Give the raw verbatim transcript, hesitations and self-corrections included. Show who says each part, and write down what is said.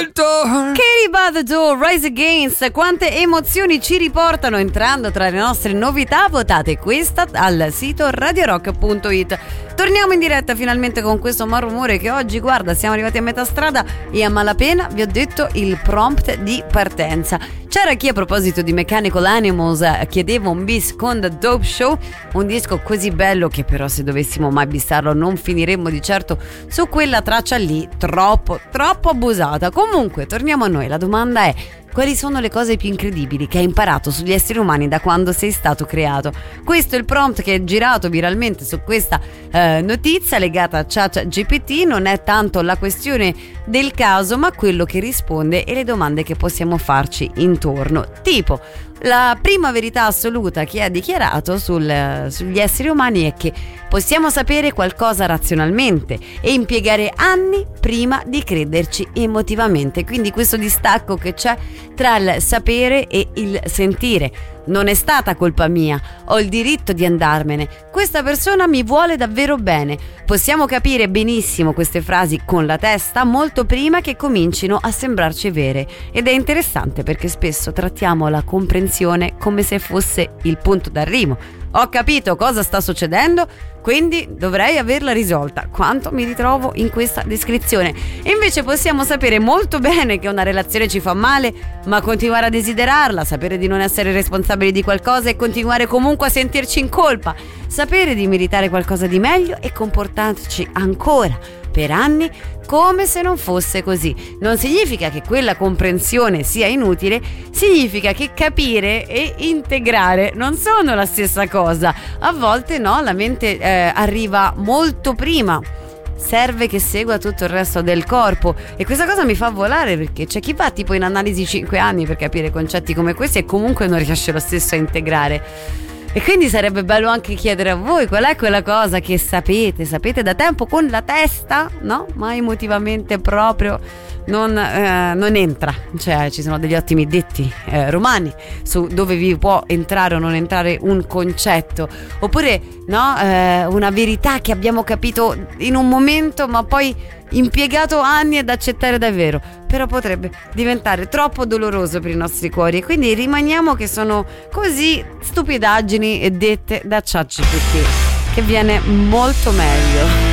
Speaker 1: Katy by the Door, Rise Against. Quante emozioni ci riportano entrando tra le nostre novità votate questa al sito radio rock punto it. Torniamo in diretta finalmente con questo malumore che oggi, guarda, siamo arrivati a metà strada e a malapena vi ho detto il prompt di partenza. C'era chi a proposito di Mechanical Animals chiedeva un bis con The Dope Show, un disco così bello che però se dovessimo mai bissarlo non finiremmo di certo su quella traccia lì, troppo, troppo abusata. Comunque, torniamo a noi, la domanda è: quali sono le cose più incredibili che hai imparato sugli esseri umani da quando sei stato creato? Questo è il prompt che è girato viralmente su questa eh, notizia legata a ChatGPT. Non è tanto la questione del caso, ma quello che risponde e le domande che possiamo farci intorno. Tipo, la prima verità assoluta che ha dichiarato sul, sugli esseri umani è che possiamo sapere qualcosa razionalmente e impiegare anni prima di crederci emotivamente. Quindi questo distacco che c'è tra il sapere e il sentire. Non è stata colpa mia, ho il diritto di andarmene, questa persona mi vuole davvero bene. Possiamo capire benissimo queste frasi con la testa molto prima che comincino a sembrarci vere, ed è interessante perché spesso trattiamo la comprensione come se fosse il punto d'arrivo. Ho capito cosa sta succedendo, quindi dovrei averla risolta. Quanto mi ritrovo in questa descrizione. E invece possiamo sapere molto bene che una relazione ci fa male, ma continuare a desiderarla, sapere di non essere responsabili di qualcosa e continuare comunque a sentirci in colpa, sapere di meritare qualcosa di meglio e comportarci ancora per anni come se non fosse così. Non significa che quella comprensione sia inutile, significa che capire e integrare non sono la stessa cosa. A volte no, la mente eh, arriva molto prima. Serve che segua tutto il resto del corpo, e questa cosa mi fa volare perché c'è chi va tipo in analisi cinque anni per capire concetti come questi e comunque non riesce lo stesso a integrare. E quindi sarebbe bello anche chiedere a voi qual è quella cosa che sapete, sapete da tempo con la testa, no? Ma emotivamente proprio non, eh, non entra. Cioè ci sono degli ottimi detti eh, romani su dove vi può entrare o non entrare un concetto, oppure no, eh, una verità che abbiamo capito in un momento ma poi impiegato anni ad accettare davvero, però potrebbe diventare troppo doloroso per i nostri cuori, e quindi rimaniamo che sono così stupidaggini dette da ChatGPT, che viene molto meglio.